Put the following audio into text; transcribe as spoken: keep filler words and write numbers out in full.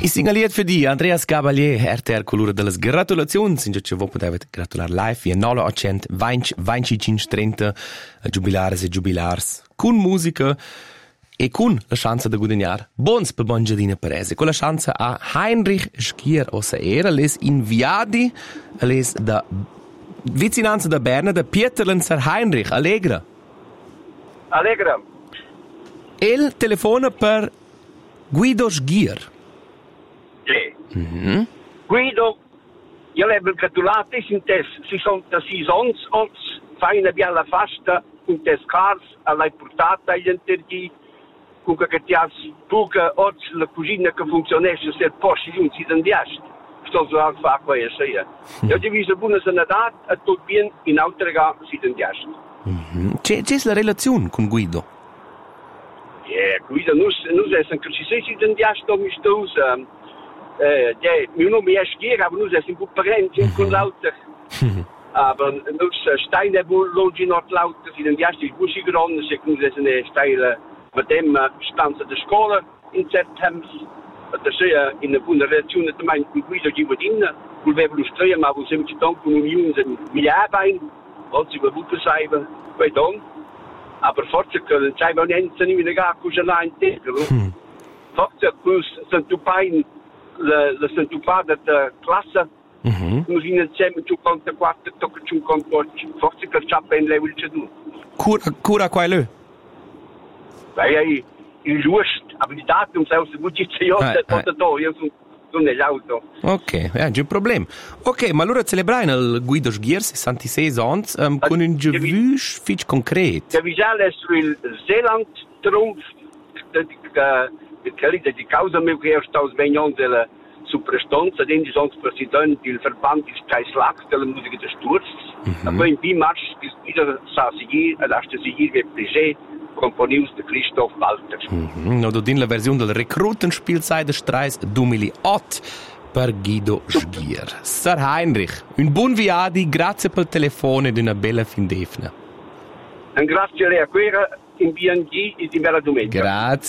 I singaliet für die Andreas Gabalier, R T R Colura delle gratulazioni, since che voi potete gratulare live via nove otto zero venti venticinque trenta a giubilares e giubilars con musica e con la chance di guadagnare bons per Bongiadina Perese, con la chance a Heinrich Schier ossa era les inviati les da vicinanza da Berna da Pieterlenzer Heinrich Allegra. Allegra. Il telefona per Guido Schier. Sì. Mm-hmm. Guido, io le gratulate, si sono sei anni, oggi fai una bella festa con te scars, l'hai portata agli interdi, comunque che ti ha buca oggi la cucina che funzionesce se posti giunti in diast. Sto so a fare questo, io. Io ti viso buona sanità e tutto bene in altre gare si in diast. C'è, c'è la relazione con Guido? Ja, Guido, nu, nu zijn ze precies in de eerste om je stoos. Ja, nu nog meer schier, maar nu zijn ze goed parent in kon louter. Maar nu Stein hebben loodje nog louter in de eerste busje gerond, dus ik nu zijn ze stijl met hem staan ze de scholen in september. Dat is in een goede relatie met mijn Guido die wordt in. We hebben dus twee, maar we zijn met je dank voor een jongen en miljard bij. Als ze beroepen zijn, wij dan. Aber forse che c'hai vanenza ni una ga cucina integro. Forse quus santu pain le le santu pada de classe. Mhm. Nous insieme cinquantaquattro tocca cinquantotto. Forse che c'ha ben level c'è tu. Cura cura quello. Vai ai il giusto, abilità un senso di buciccio tutto to, io sono nell'auto. Ok, eh, c'è un problema. Ok, ma allora celebrai il Guido Schier sessantasei anni um, con un gevush fitch concreto. Der Visale sul Zeeland Trumpf che di causa mio che sto svegliando della superstanza dentro sono presidente del Verband des Kreislags della musica des Sturz. E poi in Bimarsch ist wieder sa seguir, la sta seguir wie Prigé componius de Christoph Walter. Mm-hmm. No, din la versione del Recruitenspielzeit des Streis duemilaotto per Guido Schier. Sir Heinrich, un buon viadi, grazie per il telefono ed una bella fin d'efna. Un grazie a quera in B and G e di bella domenica. Grazie.